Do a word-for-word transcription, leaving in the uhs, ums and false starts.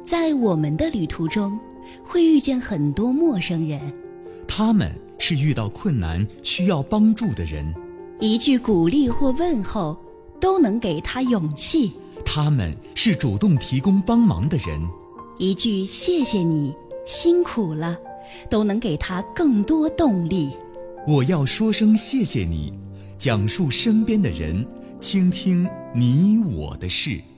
在我们的旅途中，会遇见很多陌生人， 他们是遇到困难需要帮助的人， 一句鼓励或问候都能给他勇气。 他们是主动提供帮忙的人， 一句谢谢你，辛苦了，都能给他更多动力。 我要说声谢谢你，讲述身边的人，倾听你我的事。